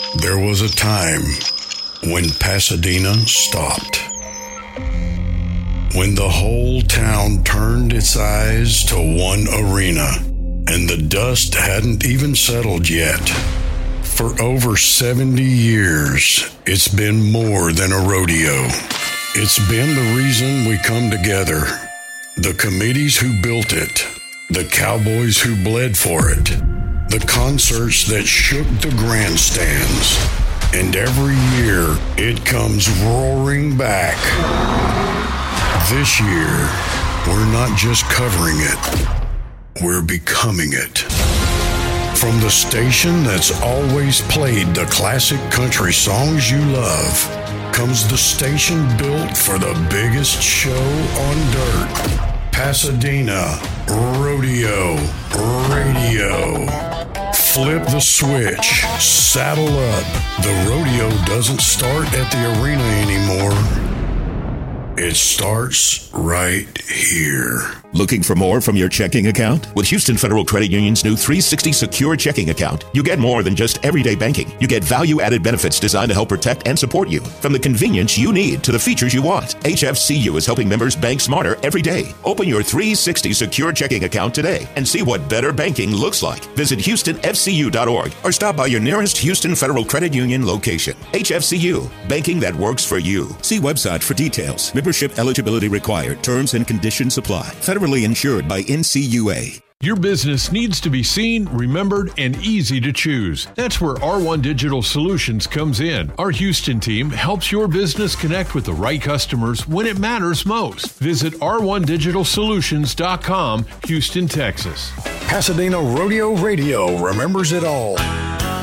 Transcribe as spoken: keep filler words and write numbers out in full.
There was a time when Pasadena stopped. When the whole town turned its eyes to one arena, and the dust hadn't even settled yet. For over seventy years, it's been more than a rodeo. It's been the reason we come together. The committees who built it, the cowboys who bled for it, the concerts that shook the grandstands, and every year it comes roaring back. This year, we're not just covering it, we're becoming it. From the station that's always played the classic country songs you love, comes the station built for the biggest show on dirt. Pasadena Rodeo Radio. Flip the switch. Saddle up. The rodeo doesn't start at the arena anymore. It starts right here. Looking for more from your checking account? With Houston Federal Credit Union's new three sixty Secure Checking Account, you get more than just everyday banking. You get value-added benefits designed to help protect and support you. From the convenience you need to the features you want, H F C U is helping members bank smarter every day. Open your three sixty Secure Checking Account today and see what better banking looks like. Visit Houston F C U dot org or stop by your nearest Houston Federal Credit Union location. H F C U, banking that works for you. See website for details. Membership eligibility required. Terms and conditions apply. Federally insured by N C U A. Your business needs to be seen, remembered, and easy to choose. That's where R one Digital Solutions comes in. Our Houston team helps your business connect with the right customers when it matters most. Visit R one digital solutions dot com, Houston, Texas. Pasadena Rodeo Radio remembers it all.